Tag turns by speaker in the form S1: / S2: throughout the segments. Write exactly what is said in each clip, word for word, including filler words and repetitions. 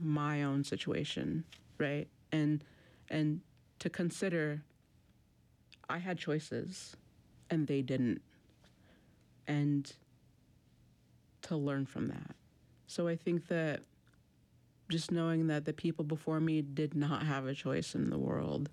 S1: my own situation, right? And and to consider I had choices and they didn't. And to learn from that. So I think that just knowing that the people before me did not have a choice in the world,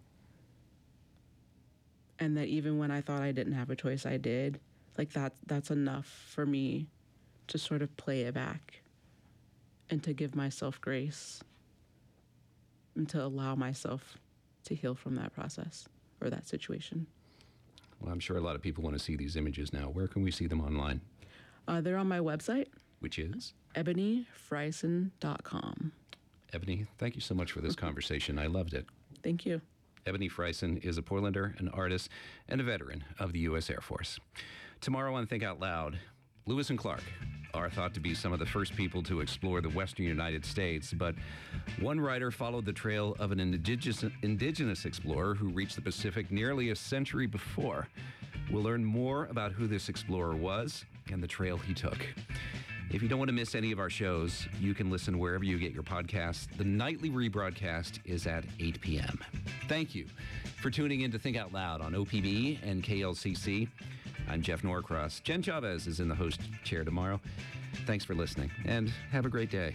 S1: and that even when I thought I didn't have a choice, I did, like that, that's enough for me to sort of play it back and to give myself grace and to allow myself to heal from that process or that situation.
S2: Well, I'm sure a lot of people want to see these images now. Where can we see them online?
S1: Uh, they're on my website.
S2: Which is?
S1: ebony frieson dot com.
S2: Ebony, thank you so much for this conversation. I loved it.
S1: Thank you.
S2: Ebony Frieson is a Portlander, an artist, and a veteran of the U S Air Force. Tomorrow on Think Out Loud, Lewis and Clark are thought to be some of the first people to explore the western United States, but one writer followed the trail of an indigenous, indigenous explorer who reached the Pacific nearly a century before. We'll learn more about who this explorer was and the trail he took. If you don't want to miss any of our shows, you can listen wherever you get your podcasts. The nightly rebroadcast is at eight p.m. Thank you for tuning in to Think Out Loud on O P B and K L C C. I'm Jeff Norcross. Jen Chavez is in the host chair tomorrow. Thanks for listening, and have a great day.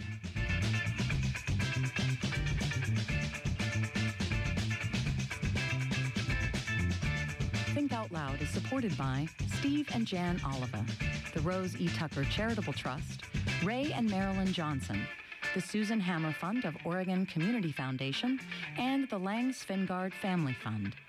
S3: Think Out Loud is supported by Steve and Jan Oliva, the Rose E. Tucker Charitable Trust, Ray and Marilyn Johnson, the Susan Hammer Fund of Oregon Community Foundation, and the Lang Svingard Family Fund.